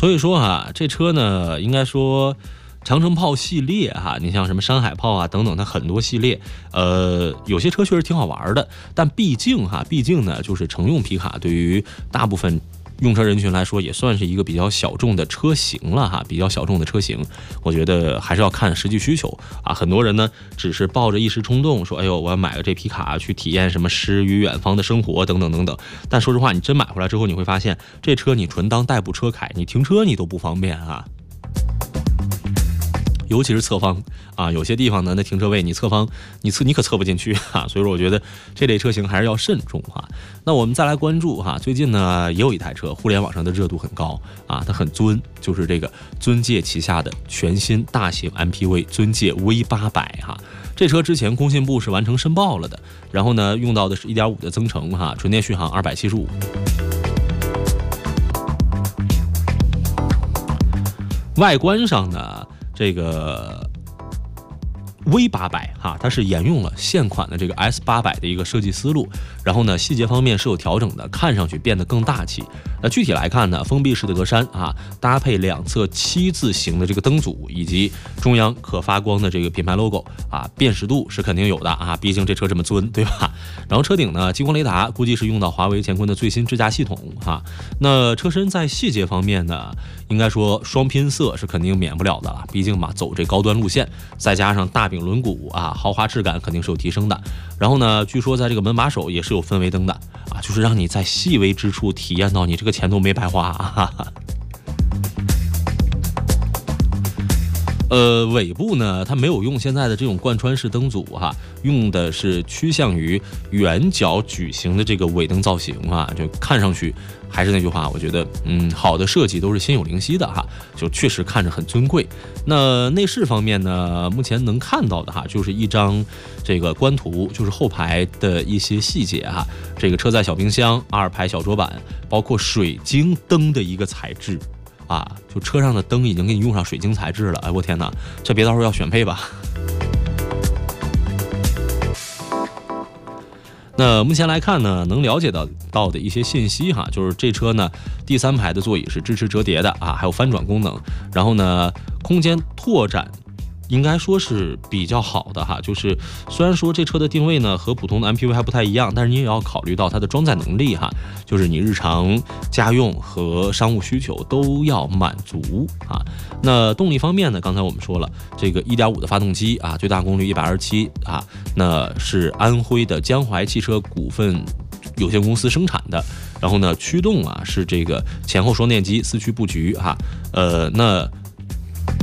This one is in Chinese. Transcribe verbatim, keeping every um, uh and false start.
所以说啊，这车呢，应该说长城炮系列哈，你像什么山海炮啊等等，它很多系列，呃，有些车确实挺好玩的，但毕竟哈，毕竟呢，就是乘用皮卡对于大部分用车人群来说，也算是一个比较小众的车型了哈，比较小众的车型，我觉得还是要看实际需求啊。很多人呢，只是抱着一时冲动，说，哎呦，我要买个这皮卡去体验什么诗与远方的生活等等等等。但说实话，你真买回来之后，你会发现，这车你纯当代步车开，你停车你都不方便啊。尤其是侧方啊，有些地方呢，那停车位你侧方你侧你可侧不进去啊，所以说我觉得这类车型还是要慎重哈。那我们再来关注哈，最近呢也有一台车，互联网上的热度很高啊，它很尊，就是这个尊界旗下的全新大型 M P V 尊界 V 八百哈。这车之前工信部是完成申报了的，然后呢用到的是 一点五 的增程哈，纯电续航二百七十五。外观上呢，这个 V 八百哈，它是沿用了现款的这个 S 八百的一个设计思路，然后呢，细节方面是有调整的，看上去变得更大气。那具体来看呢，封闭式的格栅啊，搭配两侧七字形的这个灯组，以及中央可发光的这个品牌 logo 啊，辨识度是肯定有的啊，毕竟这车这么尊，对吧？然后车顶呢，激光雷达估计是用到华为乾坤的最新智驾系统哈。那车身在细节方面呢，应该说双拼色是肯定免不了的了，毕竟嘛走这高端路线，再加上大饼轮毂啊，豪华质感肯定是有提升的。然后呢，据说在这个门把手也是有氛围灯的啊，就是让你在细微之处体验到你这个钱都没白花啊。呃，尾部呢，它没有用现在的这种贯穿式灯组哈，用的是趋向于圆角矩形的这个尾灯造型啊，就看上去还是那句话，我觉得嗯，好的设计都是心有灵犀的哈，就确实看着很尊贵。那内饰方面呢，目前能看到的哈，就是一张这个官图，就是后排的一些细节哈，这个车载小冰箱、二排小桌板，包括水晶灯的一个材质。啊，就车上的灯已经给你用上水晶材质了，哎，我天哪，这别到时候要选配吧？那目前来看呢，能了解到到的一些信息哈，就是这车呢，第三排的座椅是支持折叠的啊，还有翻转功能，然后呢，空间拓展应该说是比较好的哈，就是虽然说这车的定位呢和普通的 M P V 还不太一样，但是你也要考虑到它的装载能力哈，就是你日常家用和商务需求都要满足啊。那动力方面呢，刚才我们说了，这个 一点五 的发动机啊，最大功率一百二十七啊，那是安徽的江淮汽车股份有限公司生产的，然后呢，驱动啊是这个前后双电机四驱布局哈，呃，那